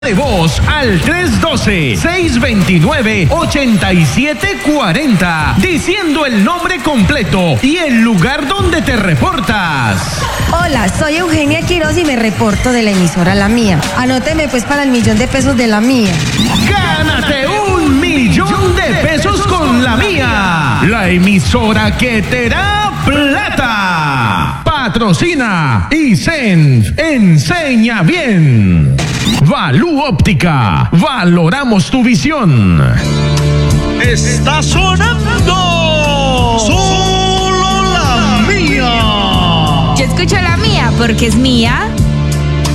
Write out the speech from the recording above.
de voz al 312-629-8740 diciendo el nombre completo y el lugar donde te reportas. Hola, soy Eugenia Quiroz y me reporto de la emisora La Mía. Anóteme pues para el $1.000.000 de La Mía. ¡Gánate $1.000.000 con La Mía! La emisora que te da plata. Patrocina Isenf Enseña Bien. Valú Óptica, valoramos tu visión. Está sonando solo La Mía. Yo escucho La Mía porque es mía.